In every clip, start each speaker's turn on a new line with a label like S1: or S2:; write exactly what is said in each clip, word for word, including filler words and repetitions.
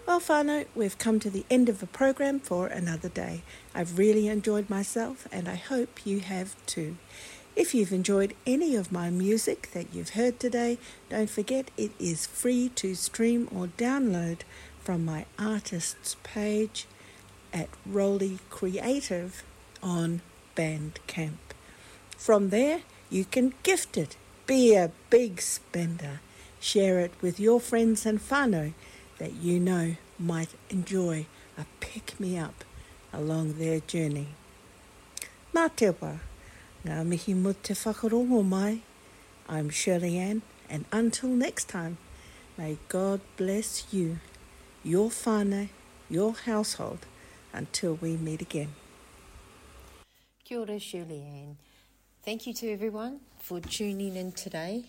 S1: Well, whānau, we've come to the end of the program for another day. I've really enjoyed myself and I hope you have too. If you've enjoyed any of my music that you've heard today, don't forget it is free to stream or download from my artists page at Rolly Creative on Bandcamp. From there, you can gift it, be a big spender, share it with your friends and whānau that you know might enjoy a pick-me-up along their journey. Mā te wā, ngā mihi mo te whakarongo mai. I'm Shirley Ann, and until next time, may God bless you, your whānau, your household, until we meet again.
S2: Kia ora, Shirley Ann. Thank you to everyone for tuning in today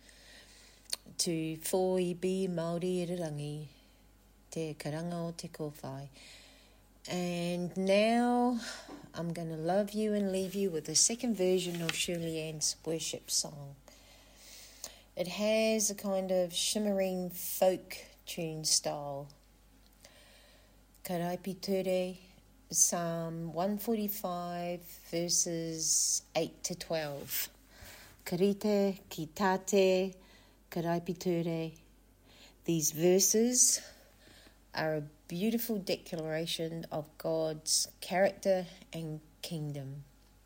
S2: to Fo Ibi Māori Irirangi, Te Karanga o Te Kōwhai. And now I'm going to love you and leave you with the second version of Shirley Ann's worship song. It has a kind of shimmering folk tune style. Karaipiture, Psalm one forty-five, verses eight to twelve. Karite, ki tate, karaipiture. These verses are a beautiful declaration of God's character and kingdom.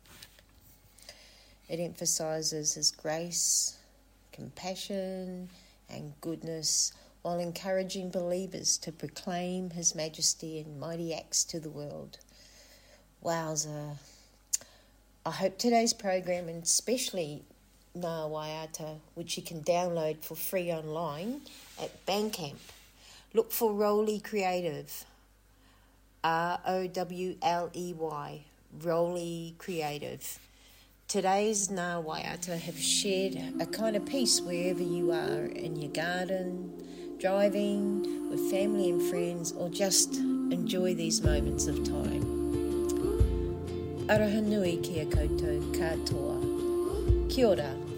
S2: It emphasizes His grace, compassion, and goodness, while encouraging believers to proclaim His majesty and mighty acts to the world. Wowza. I hope today's program, and especially Ngā Waiata, which you can download for free online at Bandcamp. Look for Rolly Creative, R O W L E Y, Rolly Creative. Today's Ngā Waiata have shared a kind of peace wherever you are, in your garden, driving, with family and friends, or just enjoy these moments of time. Aroha nui ki a koutou katoa. Kia ora.